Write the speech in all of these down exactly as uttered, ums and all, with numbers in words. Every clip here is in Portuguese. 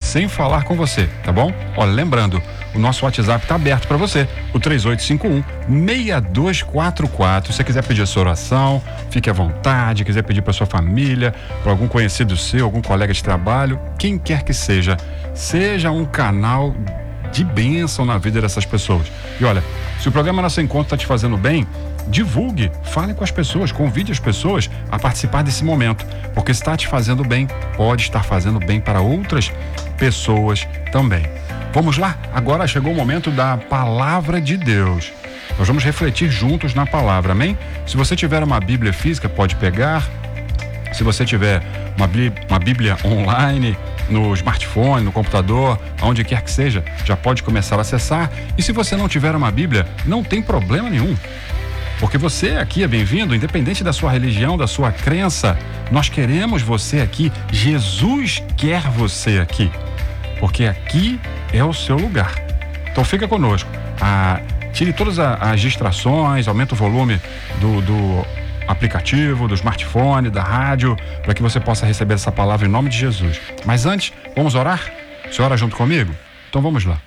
sem falar com você, tá bom? Olha, lembrando, o nosso WhatsApp tá aberto para você, o três oito cinco um, seis dois quatro quatro. Se você quiser pedir a sua oração, fique à vontade. Quiser pedir para sua família, para algum conhecido seu, algum colega de trabalho, quem quer que seja, seja um canal de bênção na vida dessas pessoas. E olha, se o programa Nosso Encontro está te fazendo bem, divulgue, fale com as pessoas, convide as pessoas a participar desse momento, porque se está te fazendo bem, pode estar fazendo bem para outras pessoas também. Vamos lá? Agora chegou o momento da Palavra de Deus. Nós vamos refletir juntos na palavra, amém? Se você tiver uma Bíblia física, pode pegar. Se você tiver uma Bíblia, uma Bíblia online, no smartphone, no computador, aonde quer que seja, já pode começar a acessar. E se você não tiver uma Bíblia, não tem problema nenhum. Porque você aqui é bem-vindo, independente da sua religião, da sua crença. Nós queremos você aqui. Jesus quer você aqui. Porque aqui é o seu lugar. Então fica conosco. Ah, tire todas as distrações, aumenta o volume do, do aplicativo, do smartphone, da rádio, para que você possa receber essa palavra em nome de Jesus. Mas antes, vamos orar? Você ora junto comigo? Então vamos lá.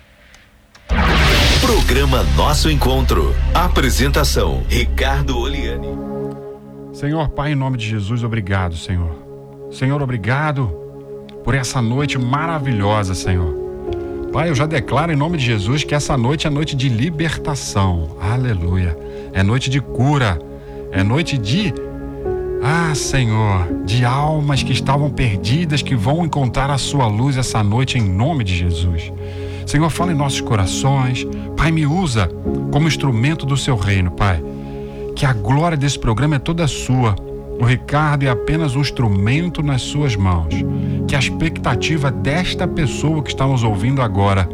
Programa Nosso Encontro. Apresentação: Ricardo Oliani. Senhor Pai, em nome de Jesus, obrigado, Senhor. Senhor, obrigado por essa noite maravilhosa, Senhor. Pai, eu já declaro em nome de Jesus que essa noite é noite de libertação. Aleluia. É noite de cura. É noite de... Ah, Senhor, de almas que estavam perdidas, que vão encontrar a sua luz essa noite em nome de Jesus. Senhor, fala em nossos corações. Pai, me usa como instrumento do seu reino, Pai. Que a glória desse programa é toda sua. O Ricardo é apenas um instrumento nas suas mãos. Que a expectativa desta pessoa que está nos ouvindo agora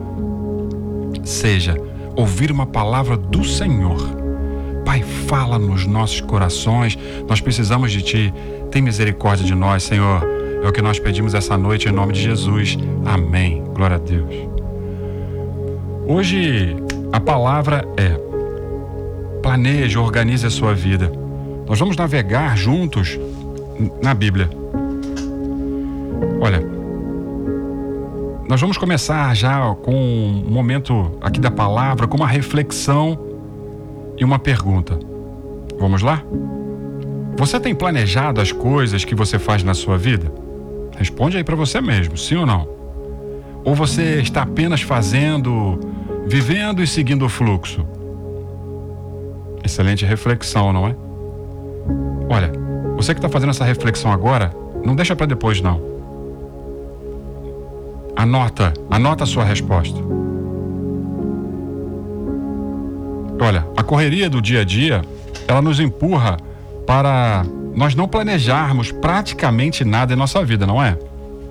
seja ouvir uma palavra do Senhor. Pai, fala nos nossos corações. Nós precisamos de Ti. Tem misericórdia de nós, Senhor. É o que nós pedimos essa noite em nome de Jesus. Amém. Glória a Deus. Hoje a palavra é: planeje, organize a sua vida. Nós vamos navegar juntos na Bíblia. Olha, nós vamos começar já com um momento aqui da palavra, com uma reflexão e uma pergunta. Vamos lá? Você tem planejado as coisas que você faz na sua vida? Responde aí para você mesmo, sim ou não? Ou você está apenas fazendo, vivendo e seguindo o fluxo? Excelente reflexão, não é? Olha, você que está fazendo essa reflexão agora, não deixa para depois, não. Anota, anota a sua resposta. Olha, a correria do dia a dia, ela nos empurra para nós não planejarmos praticamente nada em nossa vida, não é?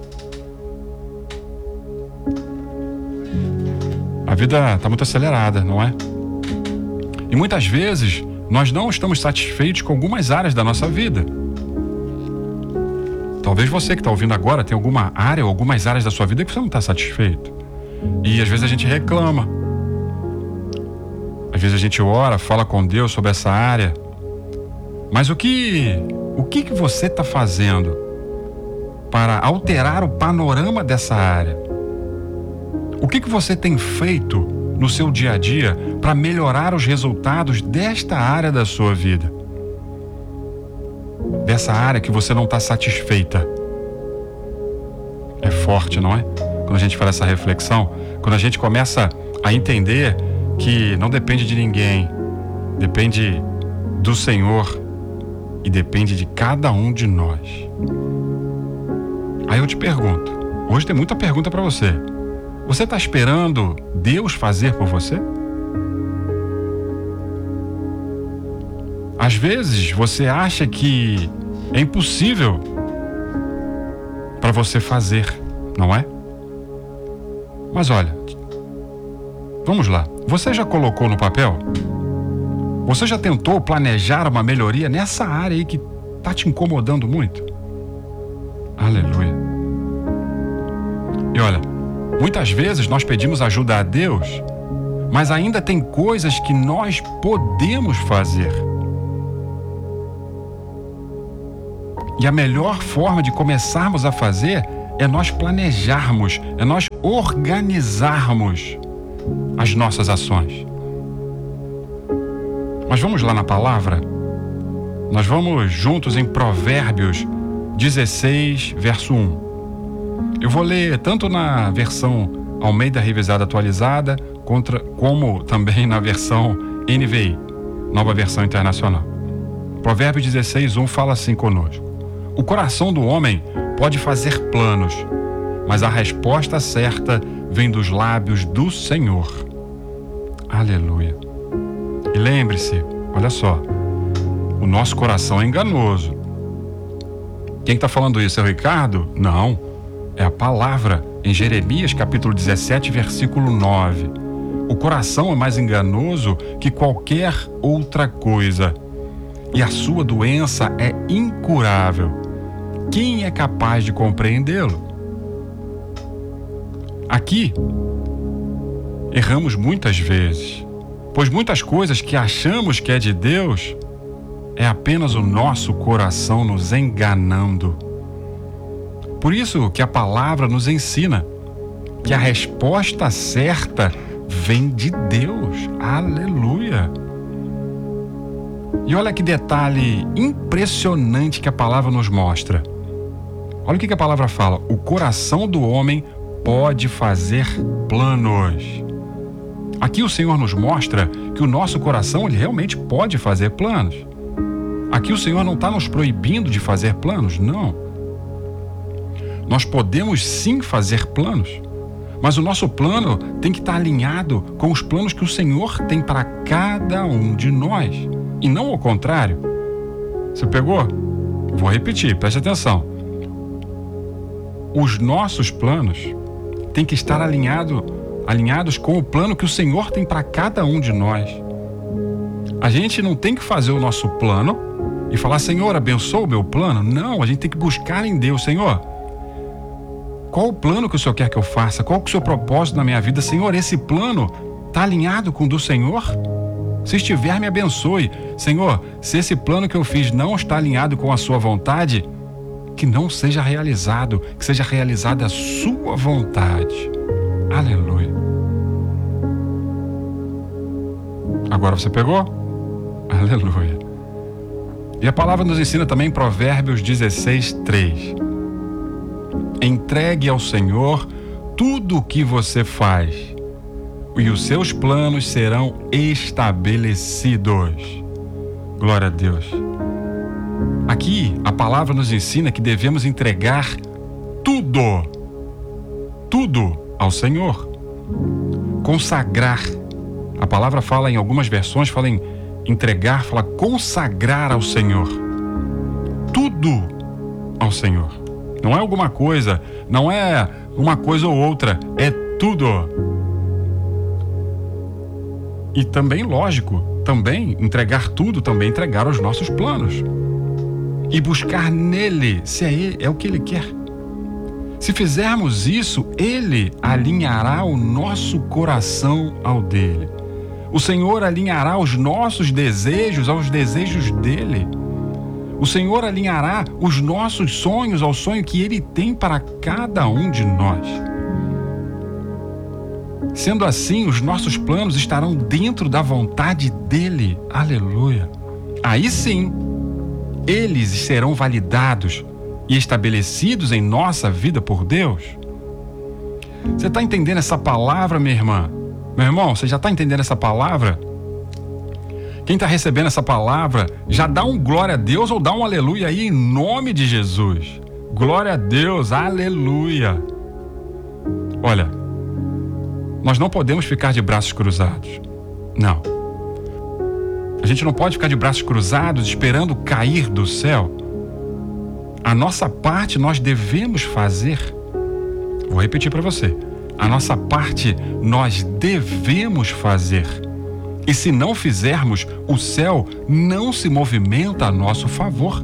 A vida está muito acelerada, não é? E muitas vezes nós não estamos satisfeitos com algumas áreas da nossa vida. Talvez você que está ouvindo agora tenha alguma área ou algumas áreas da sua vida que você não está satisfeito. E às vezes a gente reclama. Às vezes a gente ora, fala com Deus sobre essa área. Mas o que, o que, que você está fazendo para alterar o panorama dessa área? O que, que você tem feito no seu dia a dia para melhorar os resultados desta área da sua vida? Dessa área que você não está satisfeita. É forte, não é? Quando a gente faz essa reflexão, quando a gente começa a entender que não depende de ninguém, depende do Senhor e depende de cada um de nós. Aí eu te pergunto, hoje tem muita pergunta para você. Você está esperando Deus fazer por você? Às vezes você acha que é impossível para você fazer, não é? Mas olha, vamos lá. Você já colocou no papel? Você já tentou planejar uma melhoria nessa área aí que está te incomodando muito? Aleluia. E olha, muitas vezes nós pedimos ajuda a Deus, mas ainda tem coisas que nós podemos fazer. E a melhor forma de começarmos a fazer é nós planejarmos, é nós organizarmos as nossas ações. Mas vamos lá na palavra? Nós vamos juntos em Provérbios dezesseis, verso um. Eu vou ler tanto na versão Almeida Revisada Atualizada, contra, como também na versão N V I, Nova Versão Internacional. Provérbios dezesseis, um fala assim conosco: o coração do homem pode fazer planos, mas a resposta certa vem dos lábios do Senhor. Aleluia. E lembre-se, olha só, o nosso coração é enganoso. Quem está falando isso é o Ricardo? Não, é a palavra em Jeremias capítulo dezessete, versículo nove. O coração é mais enganoso que qualquer outra coisa, e a sua doença é incurável. Quem é capaz de compreendê-lo? Aqui, erramos muitas vezes, pois muitas coisas que achamos que é de Deus é apenas o nosso coração nos enganando. Por isso que a palavra nos ensina que a resposta certa vem de Deus. Aleluia! E olha que detalhe impressionante que a palavra nos mostra. Olha o que a palavra fala: o coração do homem pode fazer planos. Aqui o Senhor nos mostra que o nosso coração ele realmente pode fazer planos. Aqui o Senhor não está nos proibindo de fazer planos, não. Nós podemos sim fazer planos, mas o nosso plano tem que estar alinhado com os planos que o Senhor tem para cada um de nós, e não ao contrário. Você pegou? Vou repetir, preste atenção. Os nossos planos têm que estar alinhado, alinhados com o plano que o Senhor tem para cada um de nós. A gente não tem que fazer o nosso plano e falar: Senhor, abençoa o meu plano. Não, a gente tem que buscar em Deus: Senhor, qual o plano que o Senhor quer que eu faça? Qual é o seu propósito na minha vida? Senhor, esse plano está alinhado com o do Senhor? Se estiver, me abençoe. Senhor, se esse plano que eu fiz não está alinhado com a sua vontade, que não seja realizado, que seja realizada a sua vontade. Aleluia. Agora você pegou? Aleluia. E a palavra nos ensina também em Provérbios dezesseis, três. Entregue ao Senhor tudo o que você faz, e os seus planos serão estabelecidos. Glória a Deus. Aqui a palavra nos ensina que devemos entregar tudo, tudo ao Senhor. Consagrar. A palavra fala em algumas versões, fala em entregar, fala consagrar ao Senhor. Tudo ao Senhor. Não é alguma coisa, não é uma coisa ou outra, é tudo. E também, lógico, também entregar tudo, também entregar os nossos planos. E buscar nele, se é, ele, é o que ele quer. Se fizermos isso, ele alinhará o nosso coração ao dele. O Senhor alinhará os nossos desejos aos desejos dele. O Senhor alinhará os nossos sonhos ao sonho que ele tem para cada um de nós. Sendo assim, os nossos planos estarão dentro da vontade dele. Aleluia. Aí sim, eles serão validados e estabelecidos em nossa vida por Deus. Você está entendendo essa palavra, minha irmã? Meu irmão, você já está entendendo essa palavra? Quem está recebendo essa palavra, já dá um glória a Deus ou dá um aleluia aí em nome de Jesus. Glória a Deus, aleluia. Olha, nós não podemos ficar de braços cruzados. Não. A gente não pode ficar de braços cruzados esperando cair do céu. A nossa parte nós devemos fazer. Vou repetir para você. A nossa parte nós devemos fazer. E se não fizermos, o céu não se movimenta a nosso favor.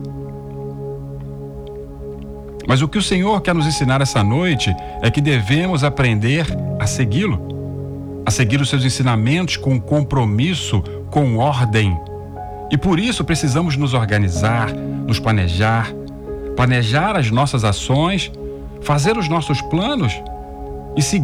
Mas o que o Senhor quer nos ensinar essa noite é que devemos aprender a segui-lo, a seguir os seus ensinamentos com compromisso, com ordem. E por isso precisamos nos organizar, nos planejar, planejar as nossas ações, fazer os nossos planos e seguir